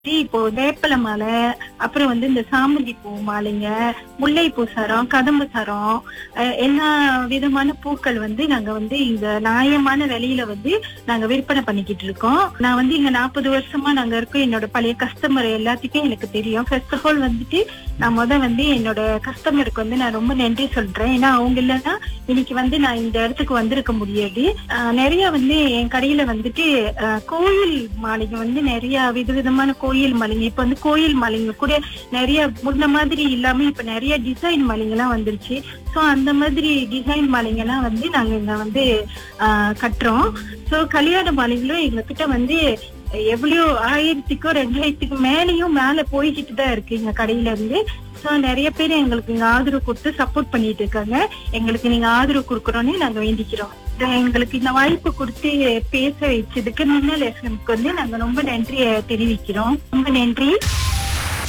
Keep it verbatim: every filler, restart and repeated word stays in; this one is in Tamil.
இப்போ வேப்பல மாலை, அப்புறம் வந்து இந்த சாமந்தி பூ மாலைங்க, முல்லைப்பூ சரம், கதம்பு சரம், அஹ் எல்லா விதமான பூக்கள் வந்து நாங்க வந்து இங்க நியாயமான விலையில வந்து நாங்க விற்பனை பண்ணிக்கிட்டு இருக்கோம். நான் வந்து இங்க நாற்பது வருஷமா நாங்க இருக்கோம். என்னோட பழைய கஸ்டமர் எல்லாத்துக்கும் எனக்கு தெரியும். ஃபர்ஸ்ட் ஆஃப் ஆல் வந்துட்டு நான் முத வந்து என்னோட கஸ்டமருக்கு வந்து நான் ரொம்ப நன்றி சொல்றேன். ஏன்னா அவங்க இல்லைன்னா இன்னைக்கு வந்து நான் இந்த இடத்துக்கு வந்திருக்க முடியாது. ஆஹ் நிறைய வந்து என் கடையில வந்துட்டு ஆஹ் கோயில் மாலைங்க வந்து நிறைய விதவிதமான கோயில் மாலைங்க, இப்ப வந்து கோயில் மாலைங்க கூட நிறைய முன்ன மாதிரி இல்லாம இப்ப நிறைய டிசைன் மாலைங்க எல்லாம் வந்துருச்சு. சோ அந்த மாதிரி டிசைன் மாலைங்க எல்லாம் வந்து நாங்க இங்க வந்து ஆஹ் கட்டுறோம். சோ கல்யாண மாலைகளும் எங்க கிட்ட வந்து எவ்வளோ ஆயிரத்துக்கும் ரெண்டாயிரத்துக்கும் மேலேயும் மேல போய்கிட்டு தான் இருக்கு எங்க கடையில இருந்து. சோ நிறைய பேர் எங்களுக்கு இங்க ஆதரவு கொடுத்து சப்போர்ட் பண்ணிட்டு இருக்காங்க. எங்களுக்கு நீங்க ஆதரவு கொடுக்கணும்னு நாங்க வேண்டிக்கிறோம். எங்களுக்கு இந்த வாய்ப்பு கொடுத்து பேச வச்சதுக்கு மின்னல் எஃப்எம்க்கு வந்து நாங்க ரொம்ப நன்றியை தெரிவிக்கிறோம். ரொம்ப நன்றி.